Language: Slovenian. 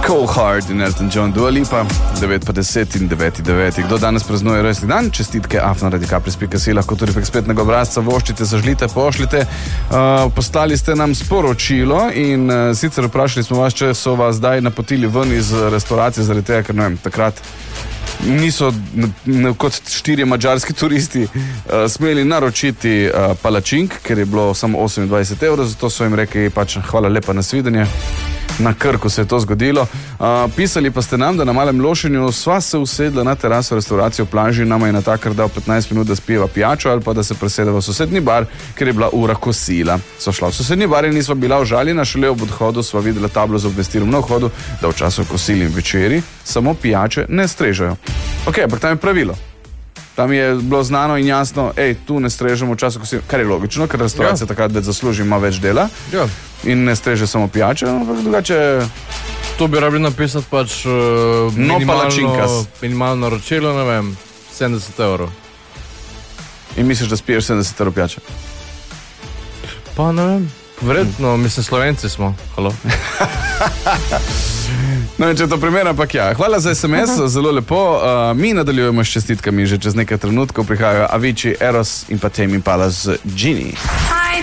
Cold Heart in Elton John, Dua Lipa, 9:10 in 9:09. Kdo danes praznuje rojstni dan? Čestitke afna@radiocampus.si, lahko tudi prek spletnega obrazca voščite, zažlite, pošljite. Poslali ste nam sporočilo in sicer vprašali smo vas, če so vas zdaj napotili ven iz restauracije zaradi tega, ker ne vem, takrat niso kot 4 madžarski turisti smeli naročiti palačink, ker je bilo samo 28 €, zato so jim rekli pač hvala lepa, nasvidenje. Na Krku se je to zgodilo. Pisali pa ste nam, da na Malem Lošinju sva se usedla na teraso restauracije v plaži, nama je natakar dal 15 minut, da spijeva pijačo ali pa da se presedeva v sosednji bar, ker je bila ura kosila. So šla v sosednji bar in nisva bila užaljena, šele ob odhodu sva videla tablo z obvestilom na vhodu, da v času kosil in večeri samo pijače ne strežejo. Ok, ampak tam je pravilo. Tam je bilo znano in jasno, tu ne strežemo v času kosil, kar je logično, ker restauracija takrat, da zasluži, ima več dela. Ja. In ne streže samo pijače, ampak drugače. To bi rabili napisati pač minimalno naročilo, ne vem, 70 €. In misliš, da spiješ 70 € pijače? Pa ne vem, verjetno, mislim, Slovenci smo. Halo. No, in če to primer, ampak ja. Hvala za SMS, zelo lepo. Mi nadaljujemo s čestitkami, že čez nekaj trenutkov prihajajo Avicii, Eros in pa Tame Impala z Genie.